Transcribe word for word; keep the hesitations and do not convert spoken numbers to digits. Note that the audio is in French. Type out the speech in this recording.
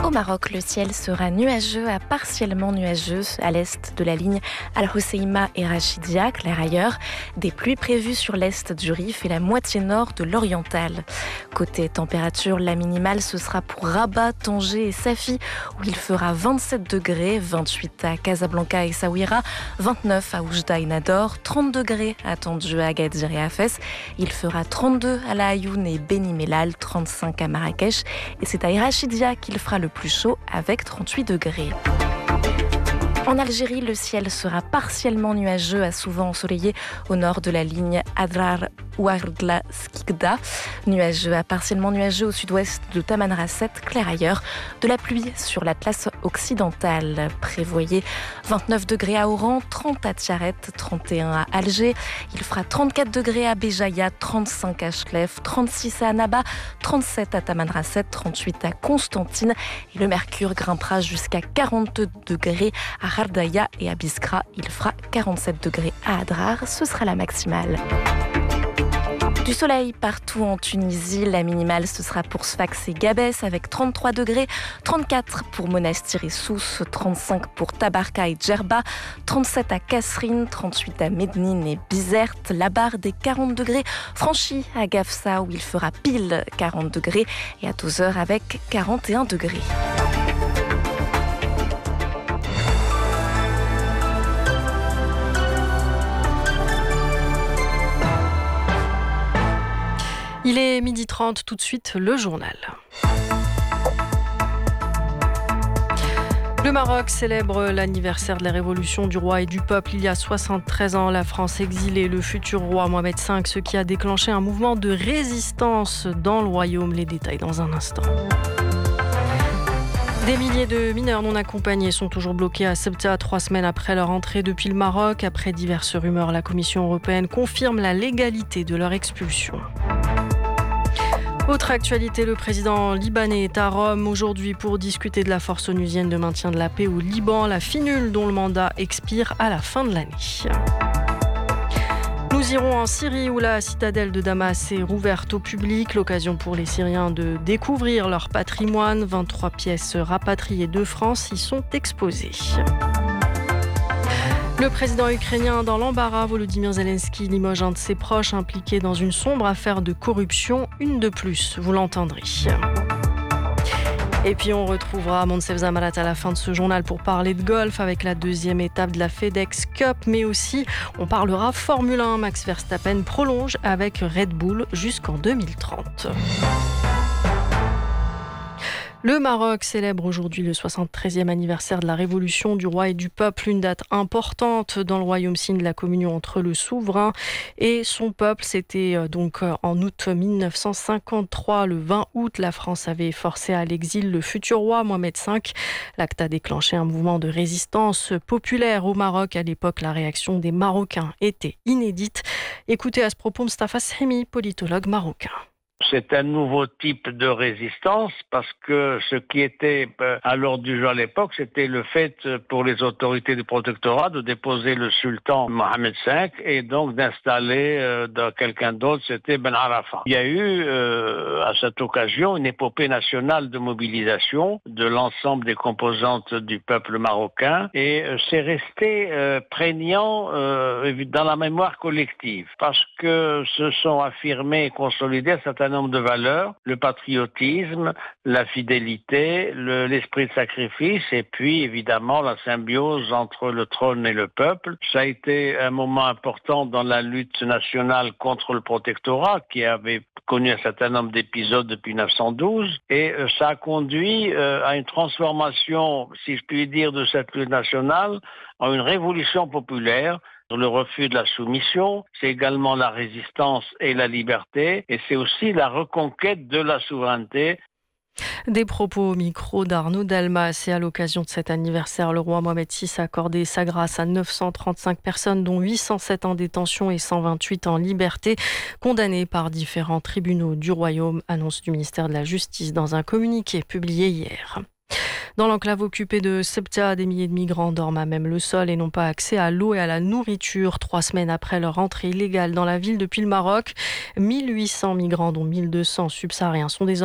Au Maroc, le ciel sera nuageux à partiellement nuageux à l'est de la ligne Al-Hoceima et Rachidia, clair ailleurs. Des pluies prévues sur l'est du Rif et la moitié nord de l'oriental. Côté température, la minimale, ce sera pour Rabat, Tanger et Safi, où il fera vingt-sept degrés, vingt-huit à Casablanca et Saouira, vingt-neuf à Oujda et Nador, trente degrés attendus à Agadir et à Fès. Il fera trente-deux à La Ayoun et Beni Mellal, trente-cinq à Marrakech. Et c'est à Rachidia qu'il fera le plus chaud avec trente-huit degrés. En Algérie, le ciel sera partiellement nuageux à souvent ensoleillé au nord de la ligne Adrar Ouardla Skikda. Nuageux à partiellement nuageux au sud-ouest de Tamanrasset, clair ailleurs. De la pluie sur l'Atlas occidental. Prévoyez vingt-neuf degrés à Oran, trente à Tiaret, trente et un à Alger. Il fera trente-quatre degrés à Béjaïa, trente-cinq à Chlef, trente-six à Annaba, trente-sept à Tamanrasset, trente-huit à Constantine. Et le mercure grimpera jusqu'à quarante-deux degrés à Hardaya et à Biskra. Il fera quarante-sept degrés à Adrar. Ce sera la maximale. Du soleil partout en Tunisie, la minimale ce sera pour Sfax et Gabès avec trente-trois degrés, trente-quatre pour Monastir et Sousse, trente-cinq pour Tabarka et Djerba, trente-sept à Kasserine, trente-huit à Mednine et Bizerte, la barre des quarante degrés franchie à Gafsa où il fera pile quarante degrés et à douze heures avec quarante et un degrés. Il est midi trente, tout de suite le journal. Le Maroc célèbre l'anniversaire de la révolution du roi et du peuple. Il y a soixante-treize ans, la France exilait le futur roi Mohamed cinq, ce qui a déclenché un mouvement de résistance dans le royaume. Les détails dans un instant. Des milliers de mineurs non accompagnés sont toujours bloqués à Ceuta, trois semaines après leur entrée depuis le Maroc. Après diverses rumeurs, la Commission européenne confirme la légalité de leur expulsion. Autre actualité, le président libanais est à Rome aujourd'hui pour discuter de la force onusienne de maintien de la paix au Liban, la FINUL dont le mandat expire à la fin de l'année. Nous irons en Syrie où la citadelle de Damas est rouverte au public, l'occasion pour les Syriens de découvrir leur patrimoine. vingt-trois pièces rapatriées de France y sont exposées. Le président ukrainien dans l'embarras, Volodymyr Zelensky limoge un de ses proches impliqué dans une sombre affaire de corruption, une de plus, vous l'entendrez. Et puis on retrouvera Monsef Zamarat à la fin de ce journal pour parler de golf avec la deuxième étape de la FedEx Cup, mais aussi on parlera Formule un. Max Verstappen prolonge avec Red Bull jusqu'en deux mille trente. Le Maroc célèbre aujourd'hui le soixante-treizième anniversaire de la révolution du roi et du peuple, une date importante dans le royaume signe de la communion entre le souverain et son peuple. C'était donc en août mille neuf cent cinquante-trois, le vingt août, la France avait forcé à l'exil le futur roi Mohamed cinq. L'acte a déclenché un mouvement de résistance populaire au Maroc. À l'époque, la réaction des Marocains était inédite. Écoutez à ce propos Mostafa Sahimi, politologue marocain. C'est un nouveau type de résistance parce que ce qui était à l'ordre du jour à l'époque, c'était le fait pour les autorités du protectorat de déposer le sultan Mohamed cinq et donc d'installer euh, quelqu'un d'autre, c'était Ben Arafat. Il y a eu euh, à cette occasion une épopée nationale de mobilisation de l'ensemble des composantes du peuple marocain et euh, c'est resté euh, prégnant euh, dans la mémoire collective parce que se sont affirmés et consolidés un certain nombre de valeurs, le patriotisme, la fidélité, le, l'esprit de sacrifice et puis évidemment la symbiose entre le trône et le peuple. Ça a été un moment important dans la lutte nationale contre le protectorat qui avait connu un certain nombre d'épisodes depuis mille neuf cent douze et euh, ça a conduit euh, à une transformation, si je puis dire, de cette lutte nationale en une révolution populaire. Le refus de la soumission, c'est également la résistance et la liberté, et c'est aussi la reconquête de la souveraineté. Des propos au micro d'Arnaud Dalmas. Et à l'occasion de cet anniversaire, le roi Mohamed six a accordé sa grâce à neuf cent trente-cinq personnes, dont huit cent sept en détention et cent vingt-huit en liberté, condamnées par différents tribunaux du royaume, annonce du ministère de la Justice dans un communiqué publié hier. Dans l'enclave occupée de Ceuta, des milliers de migrants dorment à même le sol et n'ont pas accès à l'eau et à la nourriture. Trois semaines après leur entrée illégale dans la ville depuis le Maroc, mille huit cents migrants, dont mille deux cents subsahariens, sont désormais